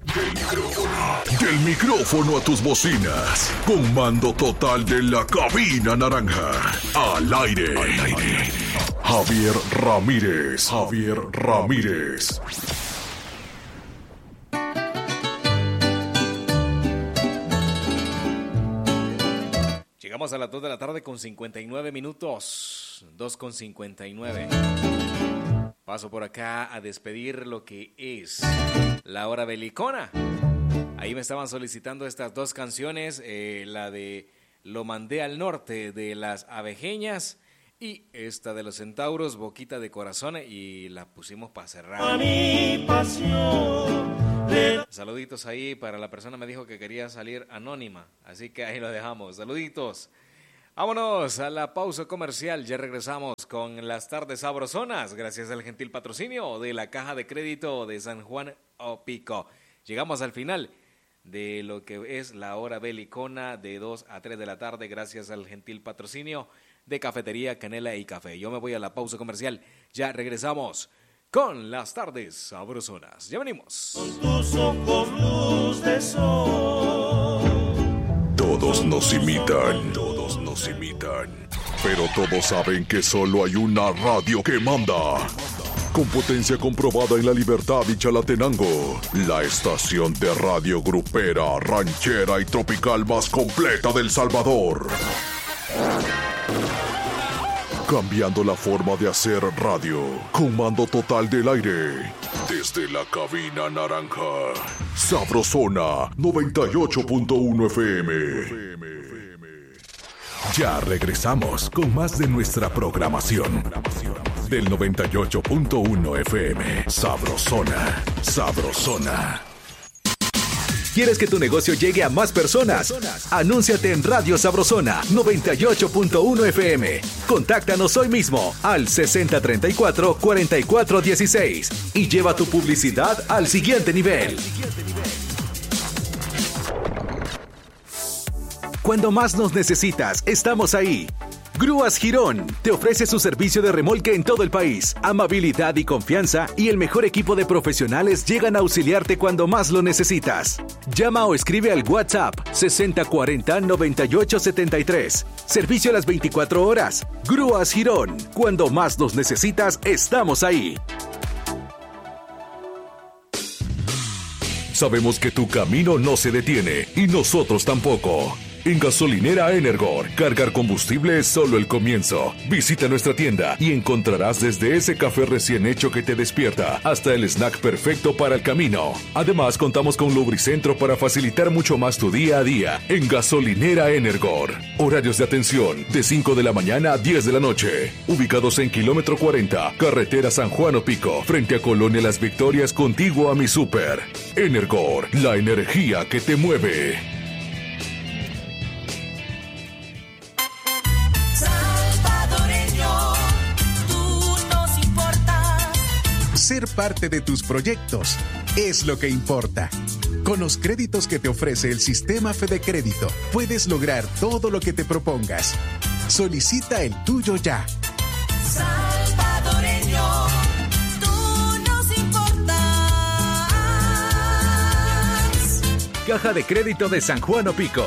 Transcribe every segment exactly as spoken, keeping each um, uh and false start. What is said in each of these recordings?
Del micrófono, del micrófono a tus bocinas. Con mando total de la cabina naranja. Al aire. Al aire. Javier Ramírez. Javier Ramírez. Llegamos a las dos de la tarde con cincuenta y nueve minutos. dos con cincuenta y nueve. Paso por acá a despedir lo que es la hora belicona. Ahí me estaban solicitando estas dos canciones, eh, la de Lo mandé al norte de las abejeñas y esta de los centauros, Boquita de Corazón, y la pusimos para cerrar. A mi pasión. Saluditos ahí para la persona que me dijo que quería salir anónima, así que ahí lo dejamos. Saluditos. Vámonos a la pausa comercial, ya regresamos con las tardes sabrosonas, gracias al gentil patrocinio de la Caja de Crédito de San Juan Opico. Llegamos al final de lo que es la hora belicona de dos a tres de la tarde, gracias al gentil patrocinio de Cafetería Canela y Café. Yo me voy a la pausa comercial, ya regresamos con las tardes sabrosonas. Ya venimos. Con tus ojos luz de sol. Todos nos imitan, todos nos imitan, pero todos saben que solo hay una radio que manda. Con potencia comprobada en La Libertad y Chalatenango, la estación de radio grupera, ranchera y tropical más completa del Salvador. Cambiando la forma de hacer radio, con mando total del aire. Desde la cabina naranja, Sabrosona noventa y ocho punto uno F M. Ya regresamos con más de nuestra programación. Del noventa y ocho punto uno F M, Sabrosona, Sabrosona. ¿Quieres que tu negocio llegue a más personas? Anúnciate en Radio Sabrosona noventa y ocho punto uno F M. Contáctanos hoy mismo al sesenta treinta y cuatro cuarenta y cuatro dieciséis y lleva tu publicidad al siguiente nivel. Cuando más nos necesitas, estamos ahí. Grúas Girón te ofrece su servicio de remolque en todo el país. Amabilidad y confianza y el mejor equipo de profesionales llegan a auxiliarte cuando más lo necesitas. Llama o escribe al WhatsApp sesenta cuarenta noventa y ocho setenta y tres. Servicio a las veinticuatro horas. Grúas Girón. Cuando más nos necesitas, estamos ahí. Sabemos que tu camino no se detiene y nosotros tampoco. En Gasolinera Energor, cargar combustible es solo el comienzo. Visita nuestra tienda y encontrarás desde ese café recién hecho que te despierta hasta el snack perfecto para el camino. Además, contamos con lubricentro para facilitar mucho más tu día a día. En Gasolinera Energor, horarios de atención de cinco de la mañana a diez de la noche. Ubicados en kilómetro cuarenta, carretera San Juan Opico, frente a Colonia Las Victorias, contiguo a mi súper. Energor, la energía que te mueve. Ser parte de tus proyectos es lo que importa. Con los créditos que te ofrece el sistema Fede Crédito, puedes lograr todo lo que te propongas. Solicita el tuyo ya. Salvadoreño, tú nos importas. Caja de Crédito de San Juan Opico.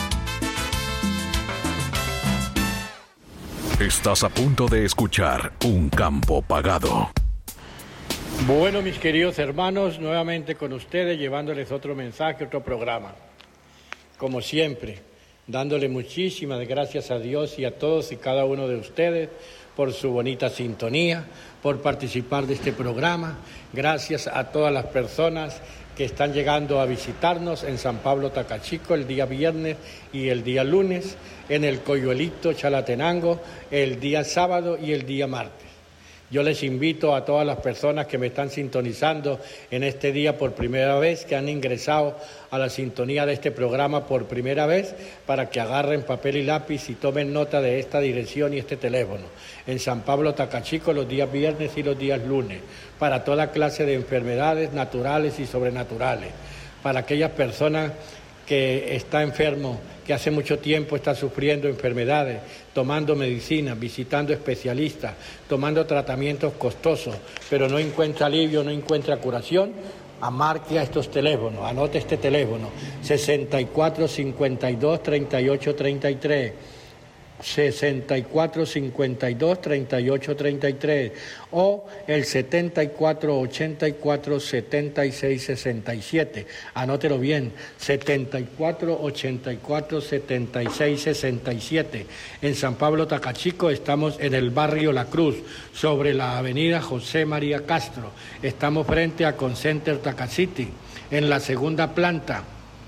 Estás a punto de escuchar Un Campo Pagado. Bueno, mis queridos hermanos, nuevamente con ustedes, llevándoles otro mensaje, otro programa. Como siempre, dándole muchísimas gracias a Dios y a todos y cada uno de ustedes por su bonita sintonía, por participar de este programa. Gracias a todas las personas que están llegando a visitarnos en San Pablo Tacachico el día viernes y el día lunes, en el Coyuelito Chalatenango el día sábado y el día martes. Yo les invito a todas las personas que me están sintonizando en este día por primera vez, que han ingresado a la sintonía de este programa por primera vez, para que agarren papel y lápiz y tomen nota de esta dirección y este teléfono. En San Pablo Tacachico los días viernes y los días lunes, para toda clase de enfermedades naturales y sobrenaturales, para aquellas personas que está enfermo, que hace mucho tiempo está sufriendo enfermedades, tomando medicina, visitando especialistas, tomando tratamientos costosos, pero no encuentra alivio, no encuentra curación. marque a estos teléfonos, anote este teléfono, sesenta y cuatro cincuenta y dos treinta y ocho treinta y tres, sesenta y cuatro cincuenta y dos treinta y ocho treinta y tres o el setenta y cuatro ochenta y cuatro setenta y seis sesenta y siete. Anótelo bien, setenta y cuatro ochenta y cuatro setenta y seis sesenta y siete. En San Pablo Tacachico estamos en el barrio La Cruz, sobre la avenida José María Castro. Estamos frente a Concenter Tacacity, en la segunda planta.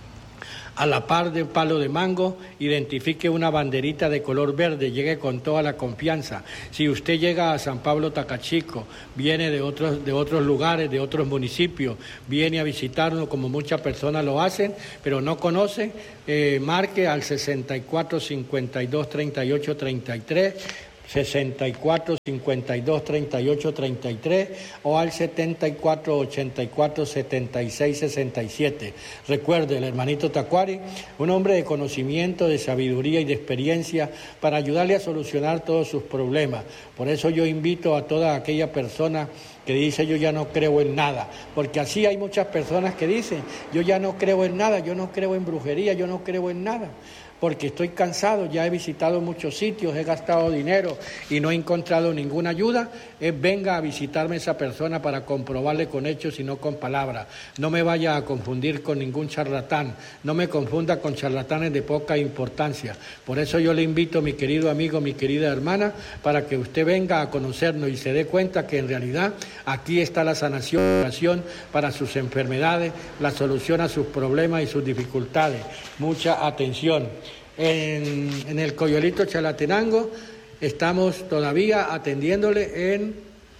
A la par de un palo de mango, identifique una banderita de color verde, llegue con toda la confianza. Si usted llega a San Pablo Tacachico, viene de otros, de otros lugares, de otros municipios, viene a visitarnos como muchas personas lo hacen, pero no conoce, eh, marque al sesenta y cuatro cincuenta y dos treinta y ocho treinta y tres, sesenta y cuatro cincuenta y dos treinta y ocho treinta y tres o al setenta y cuatro ochenta y cuatro setenta y seis sesenta y siete. Recuerde, el hermanito Tacuari, un hombre de conocimiento, de sabiduría y de experiencia para ayudarle a solucionar todos sus problemas. Por eso yo invito a toda aquella persona que dice yo ya no creo en nada, porque así hay muchas personas que dicen yo ya no creo en nada, yo no creo en brujería, yo no creo en nada, porque estoy cansado, ya he visitado muchos sitios, he gastado dinero y no he encontrado ninguna ayuda. Eh, venga a visitarme esa persona para comprobarle con hechos y no con palabras. No me vaya a confundir con ningún charlatán, no me confunda con charlatanes de poca importancia. Por eso yo le invito, mi querido amigo, mi querida hermana, para que usted venga a conocernos y se dé cuenta que en realidad aquí está la sanación, la sanación para sus enfermedades, la solución a sus problemas y sus dificultades. Mucha atención. En, en el Coyolito Chalatenango estamos todavía atendiéndole en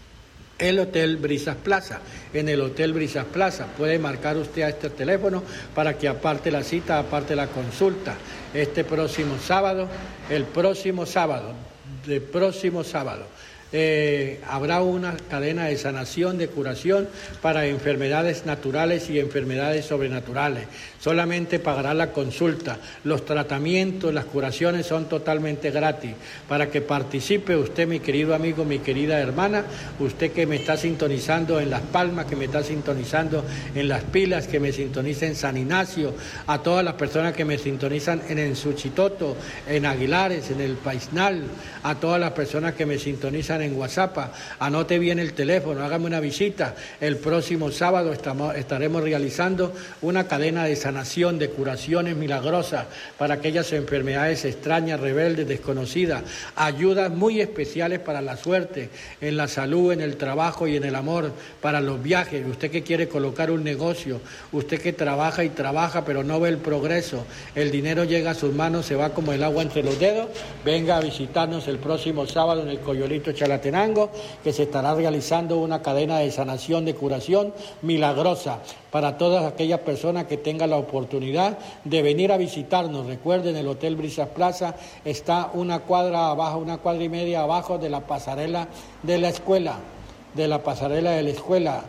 el Hotel Brisas Plaza. En el Hotel Brisas Plaza puede marcar usted a este teléfono para que aparte la cita, aparte la consulta. Este próximo sábado, el próximo sábado, el próximo sábado. Eh, habrá una cadena de sanación, de curación para enfermedades naturales y enfermedades sobrenaturales. Solamente pagará la consulta. Los tratamientos, las curaciones son totalmente gratis. Para que participe usted, mi querido amigo, mi querida hermana, usted que me está sintonizando en Las Palmas, que me está sintonizando en Las Pilas, que me sintoniza en San Ignacio, a todas las personas que me sintonizan en Ensuchitoto, en Aguilares, en El Paisnal, a todas las personas que me sintonizan en WhatsApp, anote bien el teléfono, hágame una visita. El próximo sábado estamos, estaremos realizando una cadena de sanación, de curaciones milagrosas para aquellas enfermedades extrañas, rebeldes, desconocidas, ayudas muy especiales para la suerte, en la salud, en el trabajo y en el amor, para los viajes. Usted que quiere colocar un negocio, usted que trabaja y trabaja pero no ve el progreso, el dinero llega a sus manos, se va como el agua entre los dedos, venga a visitarnos el próximo sábado en el Coyolito Chalatenango, que se estará realizando una cadena de sanación, de curación milagrosa para todas aquellas personas que tengan la oportunidad de venir a visitarnos. Recuerden, el Hotel Brisas Plaza está una cuadra abajo, una cuadra y media abajo de la pasarela de la escuela, de la pasarela de la escuela.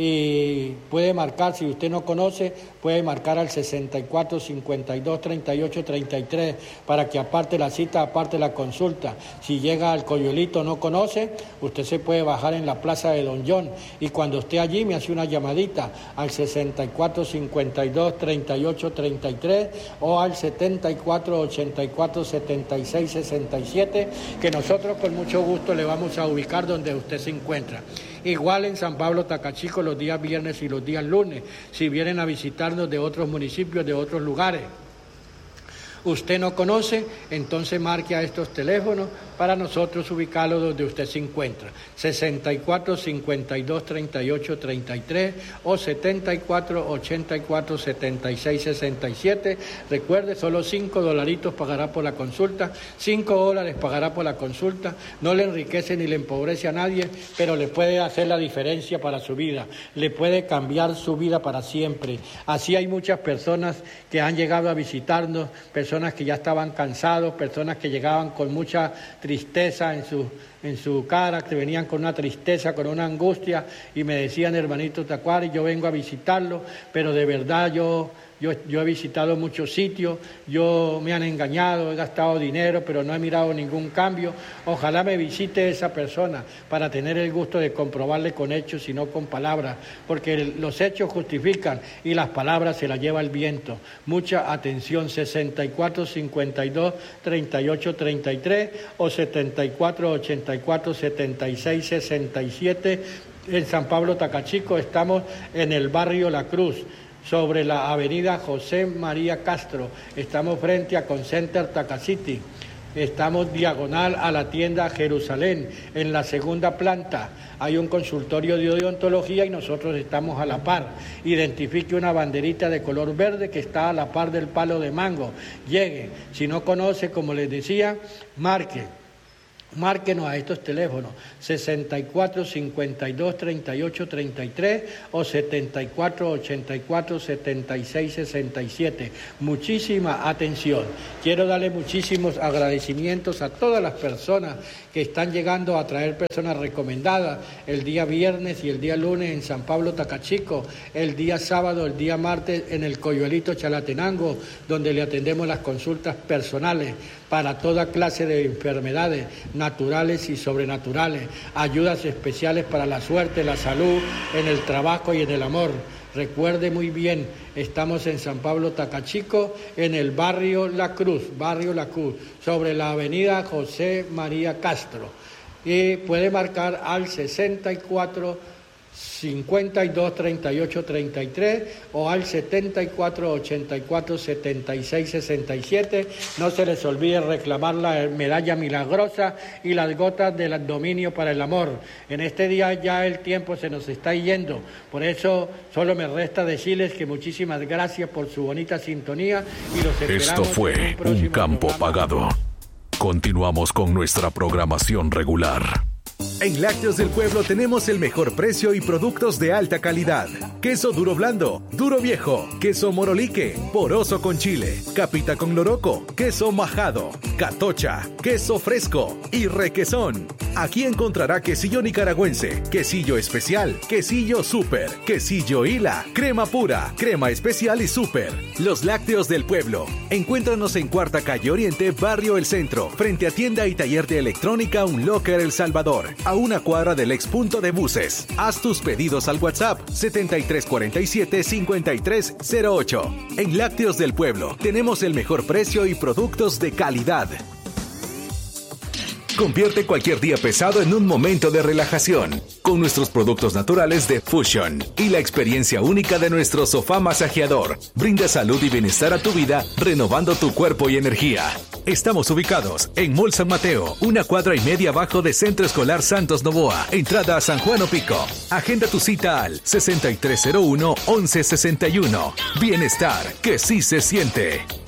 Y puede marcar, si usted no conoce, puede marcar al sesenta y cuatro cincuenta y dos treinta y ocho treinta y tres para que aparte la cita, aparte la consulta. Si llega al Coyolito no conoce, usted se puede bajar en la plaza de Don John y cuando esté allí me hace una llamadita al sesenta y cuatro cincuenta y dos treinta y ocho treinta y tres o al setenta y cuatro ochenta y cuatro setenta y seis sesenta y siete, que nosotros con mucho gusto le vamos a ubicar donde usted se encuentra. Igual en San Pablo Tacachico los días viernes y los días lunes, si vienen a visitarnos de otros municipios, de otros lugares. Usted no conoce, entonces marque a estos teléfonos para nosotros ubicarlo donde usted se encuentra. sesenta y cuatro cincuenta y dos treinta y ocho treinta y tres o setenta y cuatro ochenta y cuatro setenta y seis sesenta y siete. Recuerde, solo cinco dolaritos pagará por la consulta, cinco dólares pagará por la consulta. No le enriquece ni le empobrece a nadie, pero le puede hacer la diferencia para su vida, le puede cambiar su vida para siempre. Así hay muchas personas que han llegado a visitarnos, personas personas que ya estaban cansados, personas que llegaban con mucha tristeza en su, en su cara, que venían con una tristeza, con una angustia, y me decían, hermanito Tacuari, yo vengo a visitarlo, pero de verdad yo... Yo, yo he visitado muchos sitios, yo me han engañado, he gastado dinero, pero no he mirado ningún cambio. Ojalá me visite esa persona para tener el gusto de comprobarle con hechos y no con palabras, porque el, los hechos justifican y las palabras se las lleva el viento. Mucha atención, sesenta y cuatro cincuenta y dos treinta y ocho treinta y tres o setenta y cuatro ochenta y cuatro setenta y seis sesenta y siete. En San Pablo Tacachico estamos en el barrio La Cruz, sobre la avenida José María Castro. Estamos frente a Concenter Tacacity. Estamos diagonal a la tienda Jerusalén. En la segunda planta hay un consultorio de odontología y nosotros estamos a la par. Identifique una banderita de color verde que está a la par del palo de mango. Llegue. Si no conoce, como les decía, marque. Márquenos a estos teléfonos sesenta y cuatro cincuenta y dos treinta y ocho treinta y tres o setenta y cuatro ochenta y cuatro setenta y seis sesenta y siete. Muchísima atención. Quiero darle muchísimos agradecimientos a todas las personas que están llegando a traer personas recomendadas el día viernes y el día lunes en San Pablo Tacachico, el día sábado, el día martes en el Coyuelito Chalatenango, donde le atendemos las consultas personales para toda clase de enfermedades naturales y sobrenaturales, ayudas especiales para la suerte, la salud, en el trabajo y en el amor. Recuerde muy bien, estamos en San Pablo Tacachico, en el barrio La Cruz, barrio La Cruz, sobre la avenida José María Castro. Y puede marcar al sesenta y cuatro cincuenta y dos treinta y ocho treinta y tres o al setenta y cuatro ochenta y cuatro setenta y seis sesenta y siete. No se les olvide reclamar la medalla milagrosa y las gotas del dominio para el amor. En este día ya el tiempo se nos está yendo, por eso solo me resta decirles que muchísimas gracias por su bonita sintonía y los esperamos. Esto fue un, un campo programa. pagado. Continuamos con nuestra programación regular. En Lácteos del Pueblo tenemos el mejor precio y productos de alta calidad. Queso duro blando, duro viejo, queso morolique, poroso con chile, capita con loroco, queso majado, catocha, queso fresco y requesón. Aquí encontrará quesillo nicaragüense, quesillo especial, quesillo súper, quesillo hila, crema pura, crema especial y súper. Los Lácteos del Pueblo. Encuéntranos en Cuarta Calle Oriente, Barrio El Centro, frente a tienda y taller de electrónica Unlocker El Salvador, a una cuadra del ex punto de buses. Haz tus pedidos al WhatsApp setenta y tres cuarenta y siete cincuenta y tres cero ocho. En Lácteos del Pueblo tenemos el mejor precio y productos de calidad. Convierte cualquier día pesado en un momento de relajación con nuestros productos naturales de Fusion y la experiencia única de nuestro sofá masajeador. Brinda salud y bienestar a tu vida, renovando tu cuerpo y energía. Estamos ubicados en Mall San Mateo, una cuadra y media abajo de Centro Escolar Santos Novoa, entrada a San Juan Opico. Agenda tu cita al sesenta y tres cero uno once sesenta y uno. Bienestar que sí se siente.